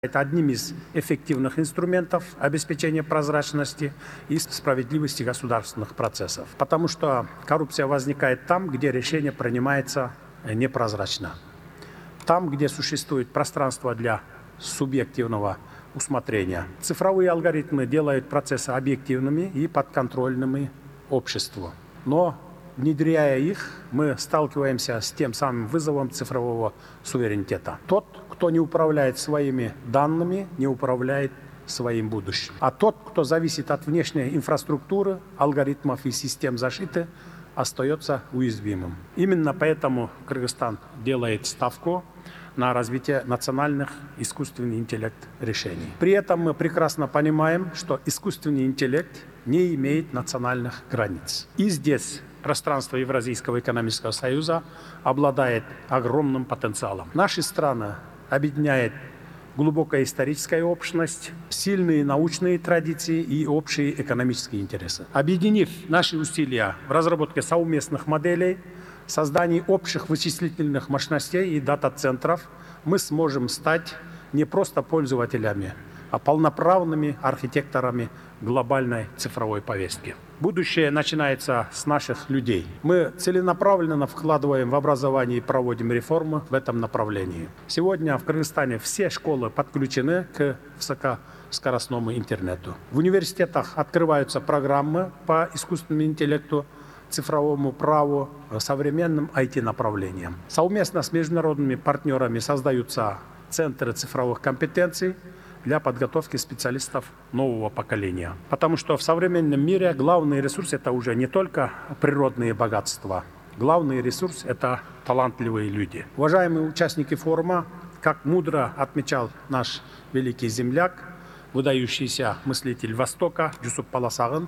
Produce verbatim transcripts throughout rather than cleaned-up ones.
Это одним из эффективных инструментов обеспечения прозрачности и справедливости государственных процессов. Потому что коррупция возникает там, где решение принимается непрозрачно. Там, где существует пространство для субъективного усмотрения. Цифровые алгоритмы делают процессы объективными и подконтрольными обществу. Но, внедряя их, мы сталкиваемся с тем самым вызовом цифрового суверенитета. Тот, кто не управляет своими данными, не управляет своим будущим. А тот, кто зависит от внешней инфраструктуры, алгоритмов и систем защиты, остается уязвимым. Именно поэтому Кыргызстан делает ставку на развитие национальных искусственный интеллект решений. При этом мы прекрасно понимаем, что искусственный интеллект не имеет национальных границ. И здесь пространство Евразийского экономического союза обладает огромным потенциалом. Наши страны объединяет глубокая историческая общность, сильные научные традиции и общие экономические интересы. Объединив наши усилия в разработке совместных моделей, создании общих вычислительных мощностей и дата-центров, мы сможем стать не просто пользователями, а полноправными архитекторами глобальной цифровой повестки. Будущее начинается с наших людей. Мы целенаправленно вкладываем в образование и проводим реформы в этом направлении. Сегодня в Кыргызстане все школы подключены к высокоскоростному интернету. В университетах открываются программы по искусственному интеллекту, цифровому праву, современным ай ти-направлениям. Совместно с международными партнерами создаются центры цифровых компетенций для подготовки специалистов нового поколения. Потому что в современном мире главный ресурс – это уже не только природные богатства. Главный ресурс – это талантливые люди. Уважаемые участники форума, как мудро отмечал наш великий земляк, выдающийся мыслитель Востока Юсуп Паласагын,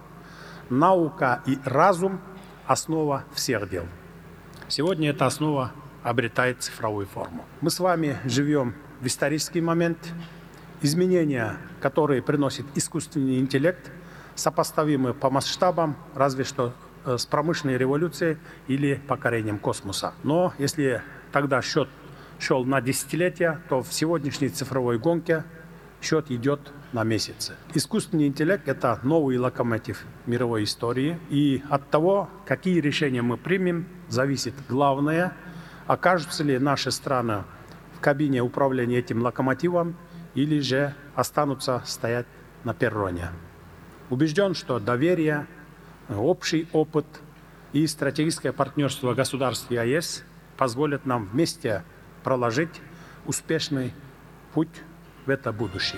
наука и разум – основа всех дел. Сегодня эта основа обретает цифровую форму. Мы с вами живем в исторический момент. Изменения, которые приносит искусственный интеллект, сопоставимы по масштабам, разве что с промышленной революцией или покорением космоса. Но если тогда счет шел на десятилетия, то в сегодняшней цифровой гонке счет идет на месяцы. Искусственный интеллект – это новый локомотив мировой истории. И от того, какие решения мы примем, зависит главное, окажутся ли наши страны в кабине управления этим локомотивом, или же останутся стоять на перроне. Убежден, что доверие, общий опыт и стратегическое партнерство государств ЕАЭС позволят нам вместе проложить успешный путь в это будущее.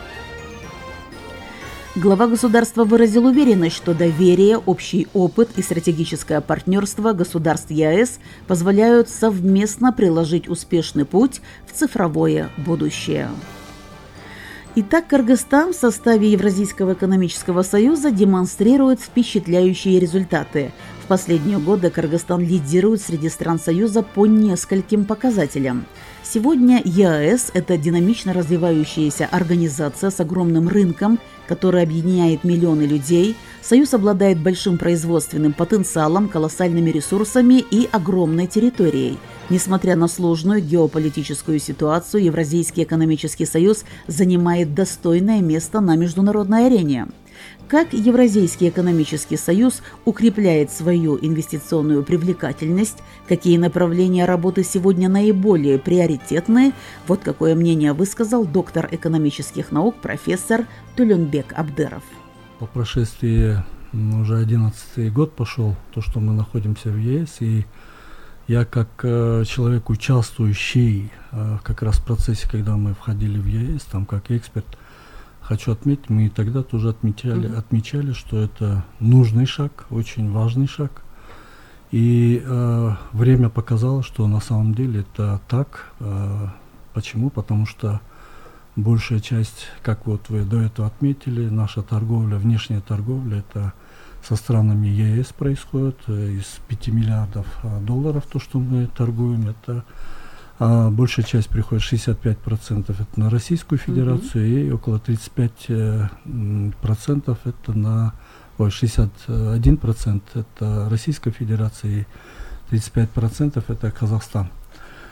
Глава государства выразил уверенность, что доверие, общий опыт и стратегическое партнерство государств ЕАЭС позволяют совместно приложить успешный путь в цифровое будущее. Итак, Кыргызстан в составе Евразийского экономического союза демонстрирует впечатляющие результаты. В последние годы Кыргызстан лидирует среди стран Союза по нескольким показателям. Сегодня ЕАЭС – это динамично развивающаяся организация с огромным рынком, который объединяет миллионы людей. Союз обладает большим производственным потенциалом, колоссальными ресурсами и огромной территорией. Несмотря на сложную геополитическую ситуацию, Евразийский экономический союз занимает достойное место на международной арене. Как Евразийский экономический союз укрепляет свою инвестиционную привлекательность, какие направления работы сегодня наиболее приоритетны, вот какое мнение высказал доктор экономических наук профессор Тулюнбек Абдыров. По прошествии уже одиннадцатый год пошел, то, что мы находимся в ЕС, и я как э, человек, участвующий э, как раз в процессе, когда мы входили в ЕС, там как эксперт, хочу отметить, мы и тогда тоже отмечали, mm-hmm. отмечали, что это нужный шаг, очень важный шаг. И э, время показало, что на самом деле это так. Э, почему? Потому что большая часть, как вот вы до этого отметили, наша торговля, внешняя торговля, это со странами ЕС происходит. Из пяти миллиардов долларов, то, что мы торгуем, это а, большая часть приходит, шестьдесят пять процентов это на Российскую Федерацию, mm-hmm. и около тридцать пять процентов это на, ой, шестьдесят один процент это Российская Федерация, и тридцать пять процентов это Казахстан.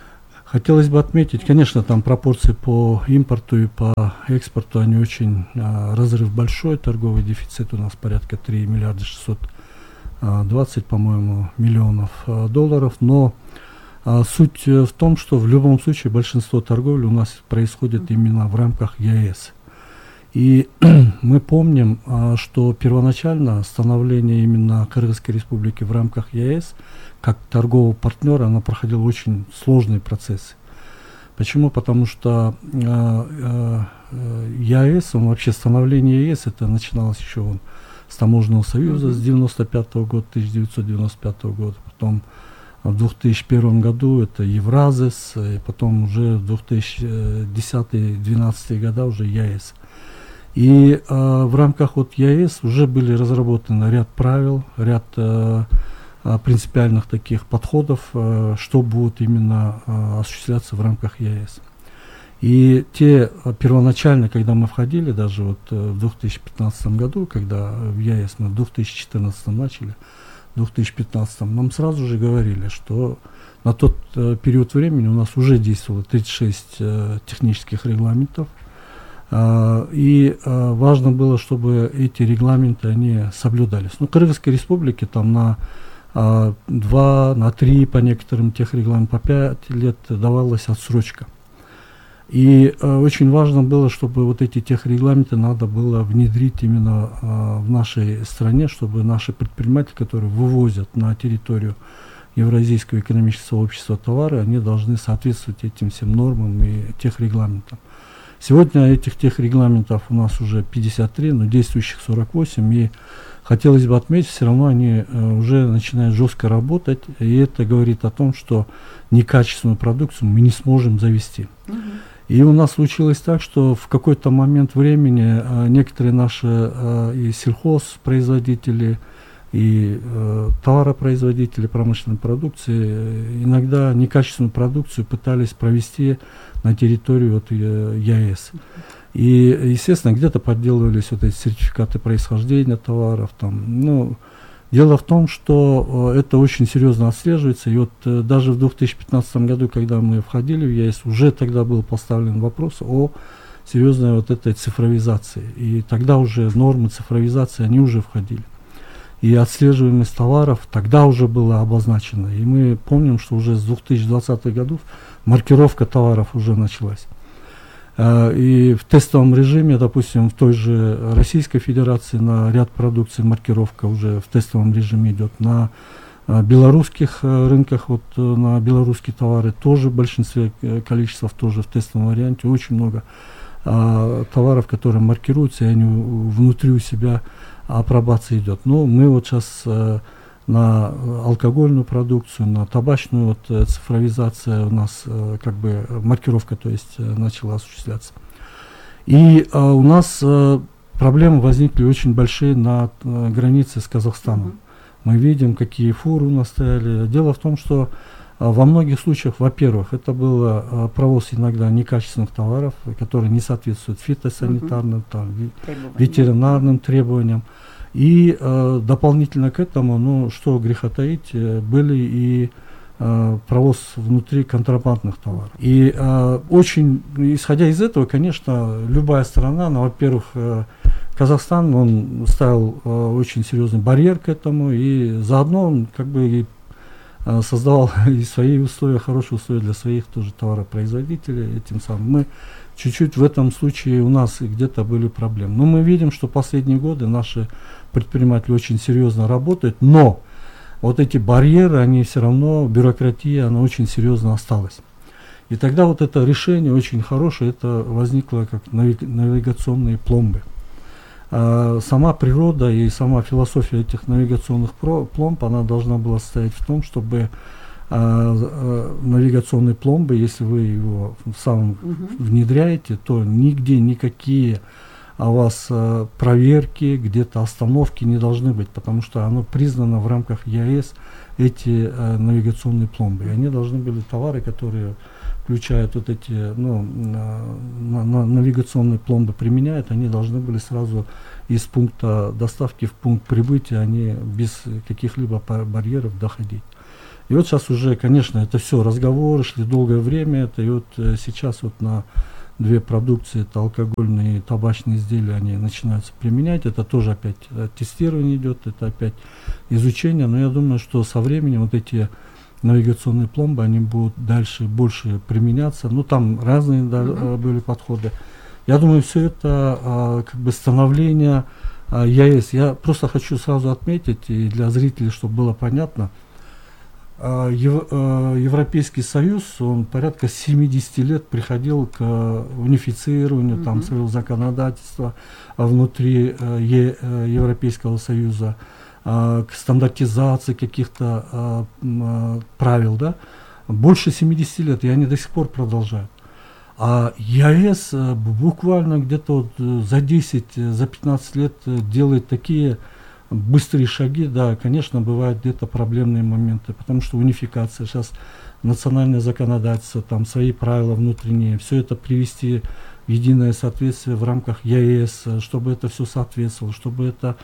Хотелось бы отметить, конечно, там пропорции по импорту и по экспорту, они очень, а, разрыв большой, торговый дефицит у нас порядка три миллиарда шестьсот двадцать, по-моему, миллионов а, долларов, но а, суть в том, что в любом случае большинство торговли у нас происходит именно в рамках ЕАЭС. И мы помним, а, что первоначально становление именно Кыргызской республики в рамках ЕАЭС как торгового партнера, оно проходило очень сложные процессы. Почему? Потому что э, э, ЕАЭС, он вообще становление ЕАЭС, это начиналось еще он, с Таможенного союза mm-hmm. с девяносто пятого года, тысяча девятьсот девяносто пятого года, потом в две тысячи первом году это Евразес, и потом уже в две тысячи десятом — две тысячи двенадцатом года уже ЕАЭС. И э, в рамках вот ЕАЭС уже были разработаны ряд правил, ряд э, принципиальных таких подходов, э, что будет именно э, осуществляться в рамках ЕАЭС. И те э, первоначально, когда мы входили, даже вот э, в две тысячи пятнадцатом году, когда в ЕАЭС мы в две тысячи четырнадцатом начали, в две тысячи пятнадцатом нам сразу же говорили, что на тот э, период времени у нас уже действовало тридцать шесть э, технических регламентов, э, и э, важно было, чтобы эти регламенты они соблюдались. Ну, Кыргызской республике там на Uh, два, на три, по некоторым техрегламентам, по пять лет давалась отсрочка. И uh, очень важно было, чтобы вот эти техрегламенты надо было внедрить именно uh, в нашей стране, чтобы наши предприниматели, которые вывозят на территорию Евразийского экономического сообщества товары, они должны соответствовать этим всем нормам и техрегламентам. Сегодня этих техрегламентов у нас уже пятьдесят три, но действующих сорок восемь, и хотелось бы отметить, все равно они э, уже начинают жестко работать, и это говорит о том, что некачественную продукцию мы не сможем завести. Uh-huh. И у нас случилось так, что в какой-то момент времени э, некоторые наши э, и сельхозпроизводители, и э, товаропроизводители промышленной продукции э, иногда некачественную продукцию пытались провести на территории вот, э, ЕАЭС. И, естественно, где-то подделывались вот эти сертификаты происхождения товаров. Там. Ну, дело в том, что э, это очень серьезно отслеживается. И вот э, даже в две тысячи пятнадцатом году, когда мы входили в ЕАЭС, уже тогда был поставлен вопрос о серьезной вот этой цифровизации. И тогда уже нормы цифровизации, они уже входили. И отслеживаемость товаров тогда уже была обозначена. И мы помним, что уже с две тысячи двадцатого года маркировка товаров уже началась. И в тестовом режиме, допустим, в той же Российской Федерации на ряд продукции маркировка уже в тестовом режиме идет. На белорусских рынках, вот на белорусские товары тоже в большинстве количествах тоже в тестовом варианте очень много а, товаров, которые маркируются, и они внутри у себя апробация идет. Но мы вот сейчас а, на алкогольную продукцию, на табачную вот, э, цифровизация у нас э, как бы маркировка, то есть э, начала осуществляться. И э, у нас э, проблемы возникли очень большие на э, границе с Казахстаном. Mm-hmm. Мы видим, какие фуры у нас стояли. Дело в том, что э, во многих случаях, во-первых, это был э, провоз иногда некачественных товаров, которые не соответствуют фитосанитарным, mm-hmm. там, ви- ветеринарным требованиям. И э, дополнительно к этому, ну, что греха таить, э, были и э, провоз внутри контрабандных товаров. И э, очень, исходя из этого, конечно, любая страна, ну, во-первых, э, Казахстан, он ставил э, очень серьезный барьер к этому, и заодно он как бы и, э, создавал и свои условия, хорошие условия для своих тоже товаропроизводителей. Этим самым мы чуть-чуть в этом случае у нас где-то были проблемы. Но мы видим, что последние годы наши предприниматели очень серьезно работают, но вот эти барьеры, они все равно, бюрократия, она очень серьезно осталась. И тогда вот это решение очень хорошее, это возникло как навиг- навигационные пломбы. А сама природа и сама философия этих навигационных про- пломб, она должна была состоять в том, чтобы а, а, навигационные пломбы, если вы его сам uh-huh. внедряете, то нигде никакие а у вас а, проверки, где-то остановки не должны быть, потому что оно признано в рамках ЕАЭС, эти а, навигационные пломбы. И они должны были товары, которые включают вот эти, ну, на, на, навигационные пломбы применяют, они должны были сразу из пункта доставки в пункт прибытия, они без каких-либо барьеров доходить. И вот сейчас уже, конечно, это все разговоры шли долгое время, это и вот сейчас вот на две продукции, это алкогольные и табачные изделия, они начинаются применять, это тоже опять тестирование идет, это опять изучение, но я думаю, что со временем вот эти навигационные пломбы, они будут дальше больше применяться, ну там разные да, mm-hmm. были подходы. Я думаю, все это а, как бы становление а, ЕАЭС. Я просто хочу сразу отметить, и для зрителей, чтобы было понятно, а, Ев, а, Европейский Союз, он порядка семидесяти лет приходил к унифицированию, mm-hmm. там, своего законодательства внутри а, е, а, Европейского Союза, а, к стандартизации каких-то а, а, правил. Да? Больше семидесяти лет, и они до сих пор продолжают. А ЕАЭС буквально где-то вот за десять, за пятнадцать лет делает такие быстрые шаги. Да, конечно, бывают где-то проблемные моменты, потому что унификация, сейчас национальное законодательство, там свои правила внутренние, все это привести в единое соответствие в рамках ЕАЭС, чтобы это все соответствовало, чтобы это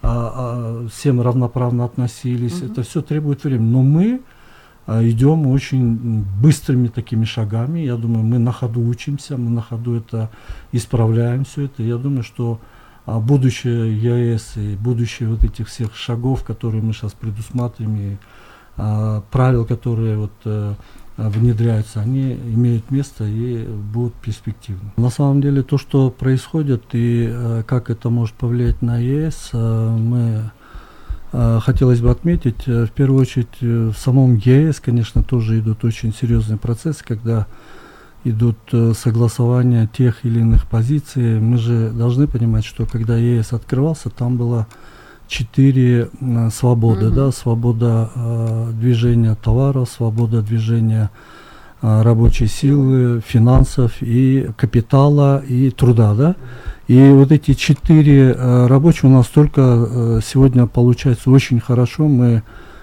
а, а, всем равноправно относились. Mm-hmm. Это все требует времени. Но мы идем очень быстрыми такими шагами. Я думаю, мы на ходу учимся, мы на ходу это исправляем все это. Я думаю, что а, будущее ЕАЭС и будущее вот этих всех шагов, которые мы сейчас предусматриваем, и а, правил, которые вот, а, внедряются, они имеют место и будут перспективны. На самом деле то, что происходит и а, как это может повлиять на ЕАЭС, а, мы хотелось бы отметить, в первую очередь в самом ЕАЭС, конечно, тоже идут очень серьезные процессы, когда идут согласования тех или иных позиций. Мы же должны понимать, что когда ЕАЭС открывался, там было четыре свободы, mm-hmm. да, свобода э, движения товаров, свобода движения э, рабочей силы, финансов и капитала и труда, да. И вот эти четыре э, рабочих у нас только э, сегодня получается очень хорошо. Мы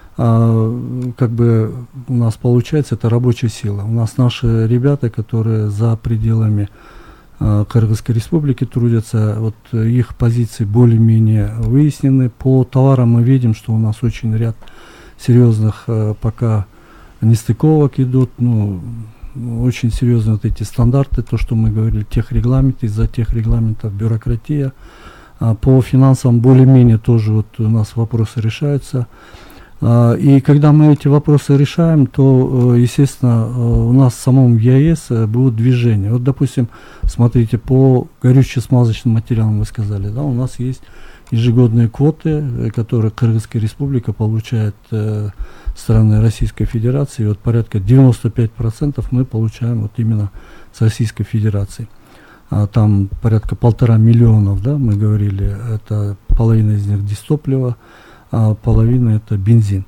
э, как бы у нас получается это рабочая сила. У нас наши ребята, которые за пределами э, Кыргызской республики трудятся, вот э, их позиции более-менее выяснены. По товарам мы видим, что у нас очень ряд серьезных э, пока нестыковок идут. Ну, очень серьезные вот эти стандарты, то, что мы говорили, техрегламенты, из-за техрегламентов бюрократия. А по финансам более-менее тоже вот у нас вопросы решаются. А, и когда мы эти вопросы решаем, то, естественно, у нас в самом ЕАЭС будут движения. Вот, допустим, смотрите, по горюче-смазочным материалам вы сказали, да, у нас есть ежегодные квоты, которые Кыргызская республика получает э, страны Российской Федерации. Вот порядка девяносто пять процентов мы получаем вот именно с Российской Федерации. А там порядка полтора миллионов, да, мы говорили, это половина из них дистопливо, а половина это бензин.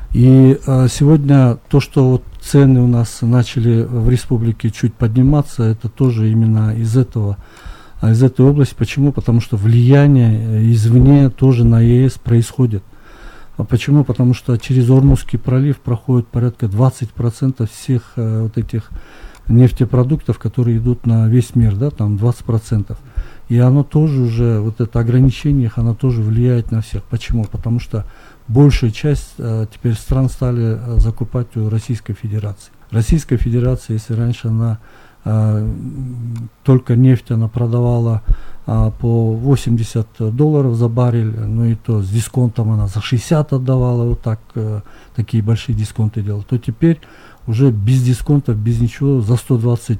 И а, сегодня то, что вот цены у нас начали в республике чуть подниматься, это тоже именно из этого, а из этой области. Почему? Потому что влияние извне тоже на ЕАЭС происходит. А почему? Потому что через Ормузский пролив проходит порядка двадцать процентов всех э, вот этих нефтепродуктов, которые идут на весь мир, да, там двадцать процентов. И оно тоже уже, вот это ограничение их, оно тоже влияет на всех. Почему? Потому что большая часть э, теперь стран стали э, закупать у Российской Федерации. Российская Федерация, если раньше она э, только нефть она продавала а, по восемьдесят долларов за баррель, ну и то с дисконтом она за шестьдесят отдавала, вот так, э, такие большие дисконты делала, то теперь уже без дисконтов, без ничего, за сто двадцать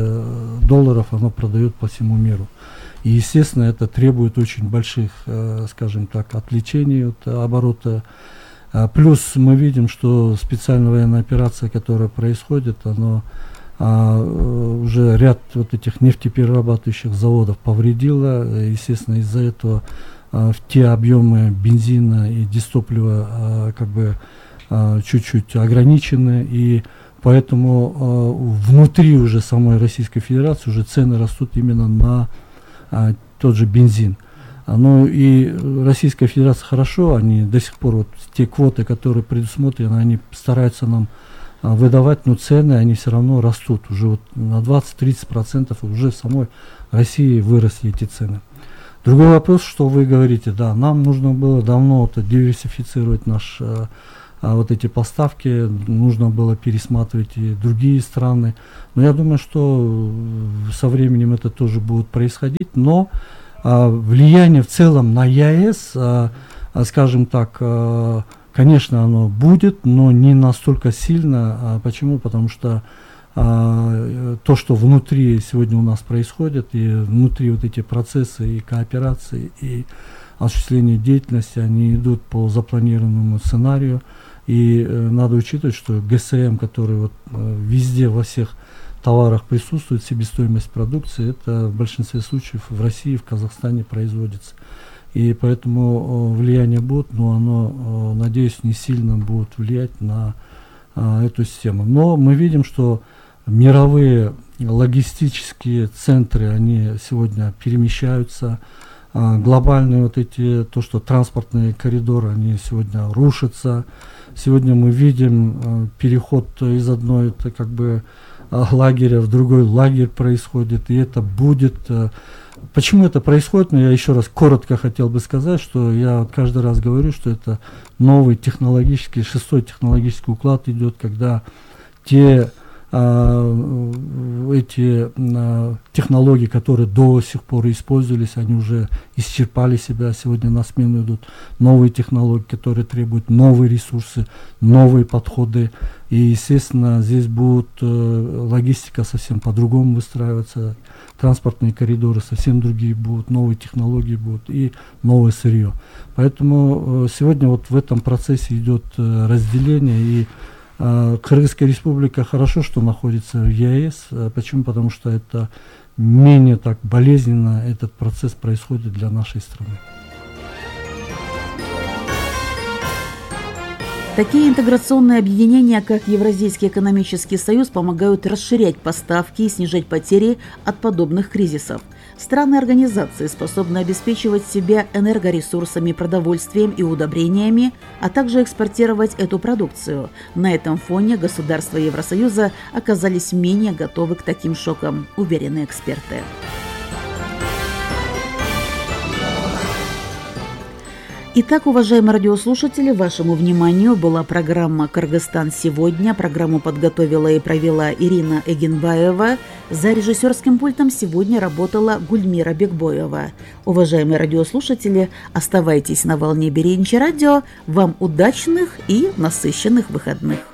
э, долларов оно продает по всему миру. И, естественно, это требует очень больших, э, скажем так, отвлечений от оборота. А, плюс мы видим, что специальная военная операция, которая происходит, она а, уже ряд вот этих нефтеперерабатывающих заводов повредила. Естественно, из-за этого а, в те объемы бензина и дистоплива а, как бы а, чуть-чуть ограничены. И поэтому а, внутри уже самой Российской Федерации уже цены растут именно на а, тот же бензин. А, ну и Российская Федерация хорошо, они до сих пор вот те квоты, которые предусмотрены, они стараются нам а, выдавать, но цены они все равно растут. Уже вот на двадцать-тридцать процентов уже в самой России выросли эти цены. Другой вопрос, что вы говорите, да, нам нужно было давно это диверсифицировать наш а, а, вот эти поставки, нужно было пересматривать и другие страны. Но я думаю, что со временем это тоже будет происходить. Но а, влияние в целом на ЕАЭС, а, а, скажем так, а, конечно, оно будет, но не настолько сильно. А почему? Потому что а, то, что внутри сегодня у нас происходит, и внутри вот эти процессы и кооперации, и осуществление деятельности, они идут по запланированному сценарию. И э, надо учитывать, что ГСМ, который вот, э, везде, во всех товарах присутствует, себестоимость продукции, это в большинстве случаев в России, в Казахстане производится. И поэтому э, влияние будет, но оно, э, надеюсь, не сильно будет влиять на э, эту систему. Но мы видим, что мировые логистические центры, они сегодня перемещаются. А, глобальные вот эти, то, что транспортные коридоры, они сегодня рушатся. Сегодня мы видим а, переход из одной, это как бы а, лагеря в другой лагерь происходит, и это будет. А, почему это происходит? Но я еще раз коротко хотел бы сказать, что я каждый раз говорю, что это новый технологический, шестой технологический уклад идет, когда те эти а, технологии, которые до сих пор использовались, они уже исчерпали себя. Сегодня на смену идут новые технологии, которые требуют новые ресурсы, новые подходы. И, естественно, здесь будет э, логистика совсем по-другому выстраиваться, транспортные коридоры совсем другие будут, новые технологии будут и новое сырье. Поэтому э, сегодня вот в этом процессе идет э, разделение, и Кыргызская республика хорошо, что находится в ЕАЭС. Почему? Потому что это менее так болезненно этот процесс происходит для нашей страны. Такие интеграционные объединения, как Евразийский экономический союз, помогают расширять поставки и снижать потери от подобных кризисов. Страны организации способны обеспечивать себя энергоресурсами, продовольствием и удобрениями, а также экспортировать эту продукцию. На этом фоне государства Евросоюза оказались менее готовы к таким шокам, уверены эксперты. Итак, уважаемые радиослушатели, вашему вниманию была программа «Кыргызстан сегодня». Программу подготовила и провела Ирина Эгенбаева. За режиссерским пультом сегодня работала Гульмира Бекбоева. Уважаемые радиослушатели, оставайтесь на волне Беренчи радио. Вам удачных и насыщенных выходных.